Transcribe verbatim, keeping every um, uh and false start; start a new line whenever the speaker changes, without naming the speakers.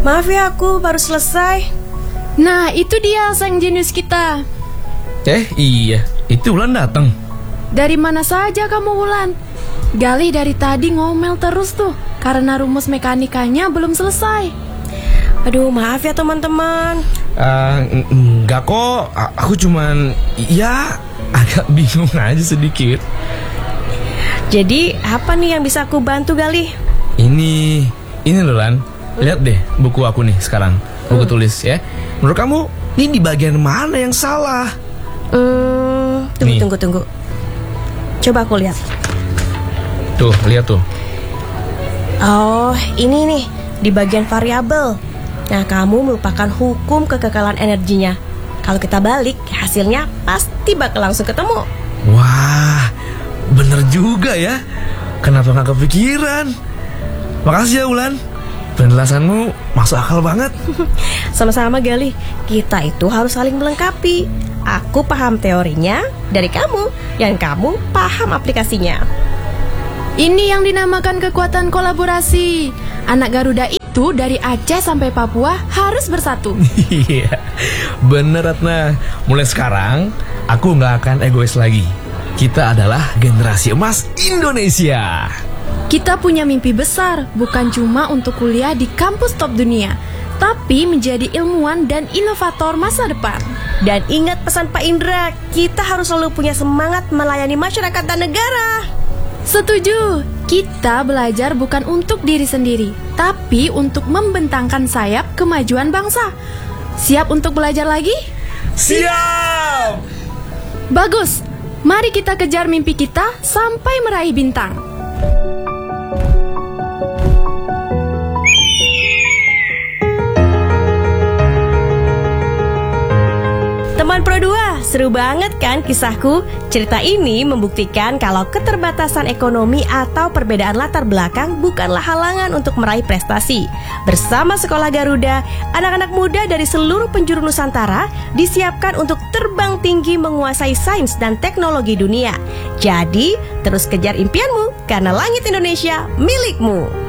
Maaf ya, aku baru selesai.
Nah, itu dia sang jenius kita.
Eh, iya, itu Wulan datang.
Dari mana saja kamu, Wulan? Galih dari tadi ngomel terus tuh karena rumus mekanikanya belum selesai.
Aduh, maaf ya teman-teman.
Uh, enggak kok, A- aku cuman ya agak bingung aja sedikit.
Jadi apa nih yang bisa aku bantu, Galih?
Ini, ini loh Lan. Lihat deh buku aku nih sekarang, buku
Hmm.
tulis ya. Menurut kamu ini di bagian mana yang salah?
Hmm, tunggu,
Nih.
tunggu, tunggu. Coba aku lihat.
Tuh, lihat tuh.
Oh, ini nih di bagian variabel. Nah, kamu melupakan hukum kekekalan energinya. Kalau kita balik, hasilnya pasti bakal langsung ketemu.
Wah, bener juga ya. Kenapa nggak kepikiran? Makasih ya Wulan. Penjelasanmu masuk akal banget.
Sama-sama, Galih. Kita itu harus saling melengkapi. Aku paham teorinya dari kamu, yang kamu paham aplikasinya.
Ini yang dinamakan kekuatan kolaborasi. Anak Garuda itu dari Aceh sampai Papua harus bersatu.
Iya, bener Ratna. Mulai sekarang aku nggak akan egois lagi. Kita adalah generasi emas Indonesia.
Kita punya mimpi besar, bukan cuma untuk kuliah di kampus top dunia, tapi menjadi ilmuwan dan inovator masa depan.
Dan ingat pesan Pak Indra, kita harus selalu punya semangat melayani masyarakat dan negara.
Setuju, kita belajar bukan untuk diri sendiri, tapi untuk membentangkan sayap kemajuan bangsa. Siap untuk belajar lagi?
Siap!
Bagus, mari kita kejar mimpi kita sampai meraih bintang.
Teman Pro dua, seru banget kan kisahku? Cerita ini membuktikan kalau keterbatasan ekonomi atau perbedaan latar belakang bukanlah halangan untuk meraih prestasi. Bersama Sekolah Garuda, anak-anak muda dari seluruh penjuru Nusantara disiapkan untuk terbang tinggi menguasai sains dan teknologi dunia. Jadi, terus kejar impianmu karena langit Indonesia milikmu.